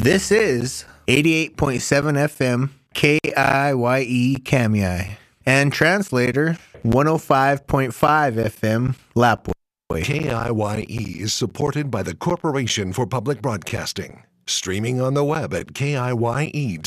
This is 88.7 FM KIYE Kamiai and translator 105.5 FM Lapway. KIYE is supported by the Corporation for Public Broadcasting. Streaming on the web at kiye.org.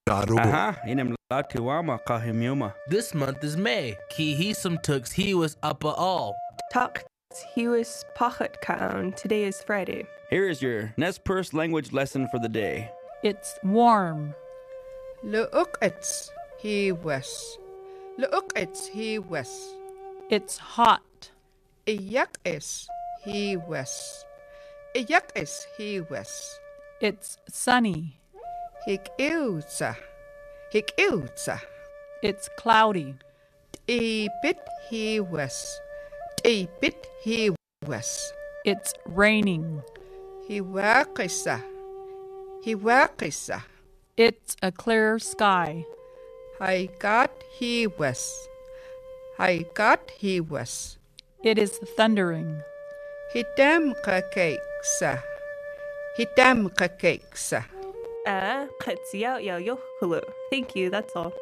This month is May. Ki hisum tux he was uppa all. Tak he was pachat kaun. Today is Friday. Here is your Nez Perce language lesson for the day. It's warm. Leukits he was. Leukits he was. It's hot. Iyak is he was. Iyak is he was. It's sunny. Hik ilza. Hik ilza. It's cloudy. Bit he was. Bit he was. It's raining. He wakisa. He wakisa. It's a clear sky. I got he was. I got he was. It is thundering. Hitam kakeksa. Hitam kakeksa. Thank you, that's all.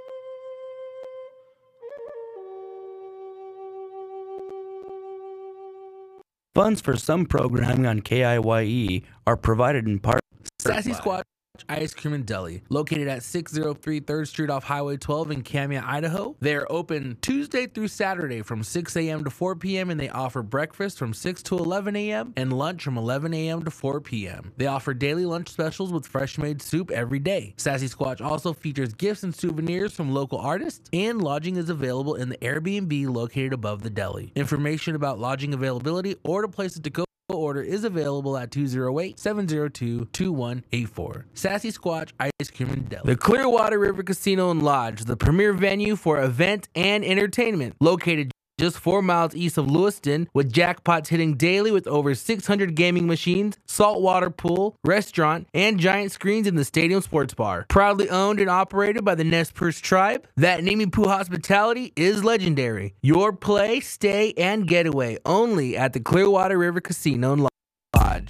Funds for some programming on KIYE are provided in part Sassy Squatch Ice Cream and Deli, located at 603 3rd Street off Highway 12 in Kamiah, Idaho. They are open Tuesday through Saturday from 6 a.m. to 4 p.m. and they offer breakfast from 6 to 11 a.m. and lunch from 11 a.m. to 4 p.m. They offer daily lunch specials with fresh-made soup every day. Sassy Squatch also features gifts and souvenirs from local artists, and lodging is available in the Airbnb located above the deli. Information about lodging availability or to places to go order is available at 208-702-2184. Sassy Squatch Ice Cream and Deli. The Clearwater River Casino and Lodge, the premier venue for event and entertainment, located just 4 miles east of Lewiston, with jackpots hitting daily with over 600 gaming machines, saltwater pool, restaurant, and giant screens in the stadium sports bar. Proudly owned and operated by the Nez Perce tribe, that Nimipu hospitality is legendary. Your play, stay, and getaway only at the Clearwater River Casino and Lodge.